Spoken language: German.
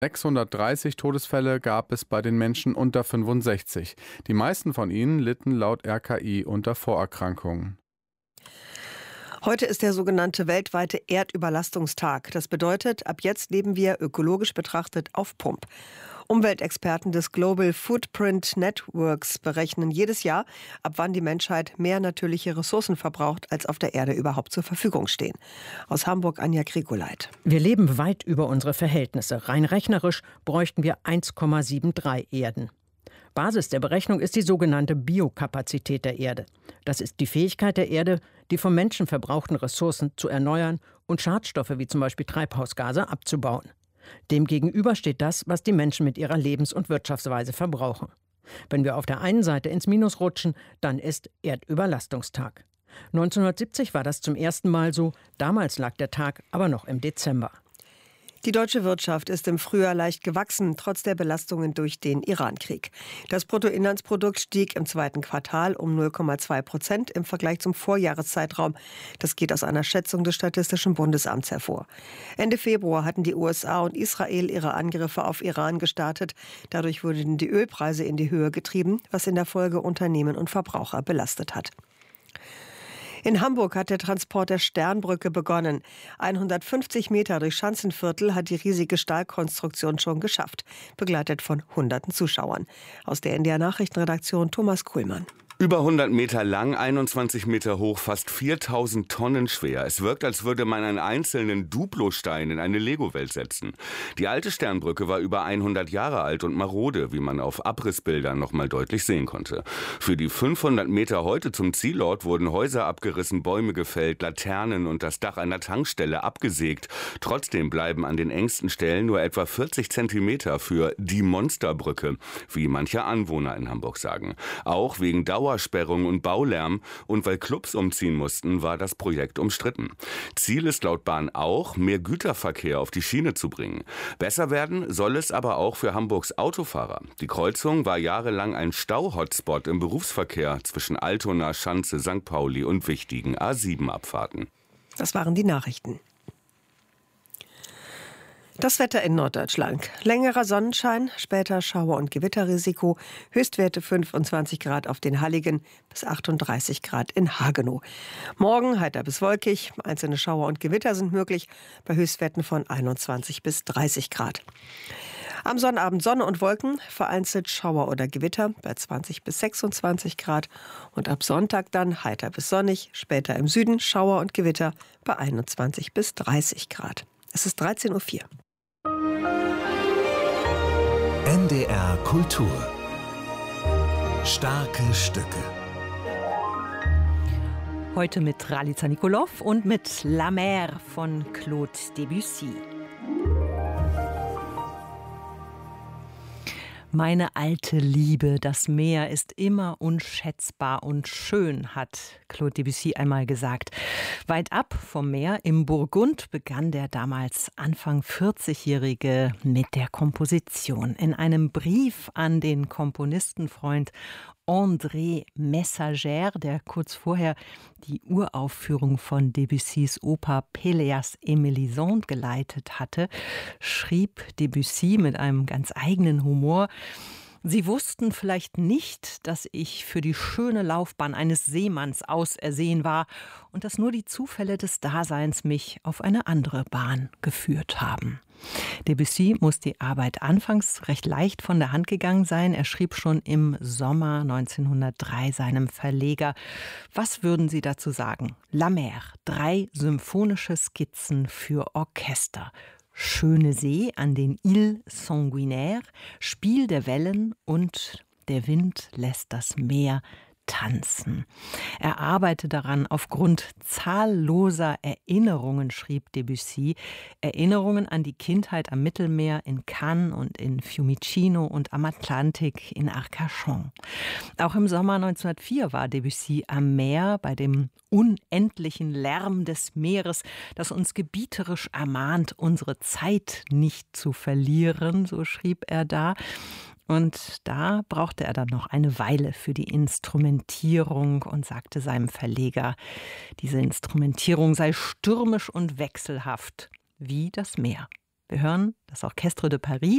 630 Todesfälle gab es bei den Menschen unter 65. Die meisten von ihnen litten laut RKI unter Vorerkrankungen. Heute ist der sogenannte weltweite Erdüberlastungstag. Das bedeutet, ab jetzt leben wir ökologisch betrachtet auf Pump. Umweltexperten des Global Footprint Networks berechnen jedes Jahr, ab wann die Menschheit mehr natürliche Ressourcen verbraucht, als auf der Erde überhaupt zur Verfügung stehen. Aus Hamburg Anja Grigoleit. Wir leben weit über unsere Verhältnisse. Rein rechnerisch bräuchten wir 1,73 Erden. Basis der Berechnung ist die sogenannte Biokapazität der Erde. Das ist die Fähigkeit der Erde, die vom Menschen verbrauchten Ressourcen zu erneuern und Schadstoffe wie zum Beispiel Treibhausgase abzubauen. Demgegenüber steht das, was die Menschen mit ihrer Lebens- und Wirtschaftsweise verbrauchen. Wenn wir auf der einen Seite ins Minus rutschen, dann ist Erdüberlastungstag. 1970 war das zum ersten Mal so, damals lag der Tag aber noch im Dezember. Die deutsche Wirtschaft ist im Frühjahr leicht gewachsen, trotz der Belastungen durch den Iran-Krieg. Das Bruttoinlandsprodukt stieg im zweiten Quartal um 0,2% im Vergleich zum Vorjahreszeitraum. Das geht aus einer Schätzung des Statistischen Bundesamts hervor. Ende Februar hatten die USA und Israel ihre Angriffe auf Iran gestartet. Dadurch wurden die Ölpreise in die Höhe getrieben, was in der Folge Unternehmen und Verbraucher belastet hat. In Hamburg hat der Transport der Sternbrücke begonnen. 150 Meter durch Schanzenviertel hat die riesige Stahlkonstruktion schon geschafft, begleitet von hunderten Zuschauern. Aus der NDR Nachrichtenredaktion Thomas Kuhlmann. Über 100 Meter lang, 21 Meter hoch, fast 4000 Tonnen schwer. Es wirkt, als würde man einen einzelnen Duplostein in eine Lego-Welt setzen. Die alte Sternbrücke war über 100 Jahre alt und marode, wie man auf Abrissbildern noch mal deutlich sehen konnte. Für die 500 Meter heute zum Zielort wurden Häuser abgerissen, Bäume gefällt, Laternen und das Dach einer Tankstelle abgesägt. Trotzdem bleiben an den engsten Stellen nur etwa 40 Zentimeter für die Monsterbrücke, wie manche Anwohner in Hamburg sagen. Auch wegen Dauersperrung und Baulärm und weil Clubs umziehen mussten, war das Projekt umstritten. Ziel ist laut Bahn auch, mehr Güterverkehr auf die Schiene zu bringen. Besser werden soll es aber auch für Hamburgs Autofahrer. Die Kreuzung war jahrelang ein Stau-Hotspot im Berufsverkehr zwischen Altona, Schanze, St. Pauli und wichtigen A7-Abfahrten. Das waren die Nachrichten. Das Wetter in Norddeutschland. Längerer Sonnenschein, später Schauer- und Gewitterrisiko. Höchstwerte 25 Grad auf den Halligen bis 38 Grad in Hagenow. Morgen heiter bis wolkig. Einzelne Schauer und Gewitter sind möglich bei Höchstwerten von 21 bis 30 Grad. Am Sonnabend Sonne und Wolken, vereinzelt Schauer oder Gewitter bei 20 bis 26 Grad. Und ab Sonntag dann heiter bis sonnig, später im Süden Schauer und Gewitter bei 21 bis 30 Grad. Es ist 13:04 Uhr. NDR Kultur. Starke Stücke. Heute mit Ralica Nikolov und mit La Mer von Claude Debussy. Meine alte Liebe, das Meer ist immer unschätzbar und schön, hat Claude Debussy einmal gesagt. Weit ab vom Meer im Burgund begann der damals Anfang 40-Jährige mit der Komposition. In einem Brief an den Komponistenfreund André Messager, der kurz vorher die Uraufführung von Debussys Oper Péléas et Mélisande geleitet hatte, schrieb Debussy mit einem ganz eigenen Humor: Sie wussten vielleicht nicht, dass ich für die schöne Laufbahn eines Seemanns ausersehen war und dass nur die Zufälle des Daseins mich auf eine andere Bahn geführt haben. Debussy muss die Arbeit anfangs recht leicht von der Hand gegangen sein. Er schrieb schon im Sommer 1903 seinem Verleger: Was würden Sie dazu sagen? La Mer, 3 symphonische Skizzen für Orchester. Schöne See an den Îles Sanguinaires, Spiel der Wellen und der Wind lässt das Meer tanzen. Er arbeite daran aufgrund zahlloser Erinnerungen, schrieb Debussy. Erinnerungen an die Kindheit am Mittelmeer in Cannes und in Fiumicino und am Atlantik in Arcachon. Auch im Sommer 1904 war Debussy am Meer bei dem unendlichen Lärm des Meeres, das uns gebieterisch ermahnt, unsere Zeit nicht zu verlieren, so schrieb er da. Und da brauchte er dann noch eine Weile für die Instrumentierung und sagte seinem Verleger, diese Instrumentierung sei stürmisch und wechselhaft wie das Meer. Wir hören das Orchestre de Paris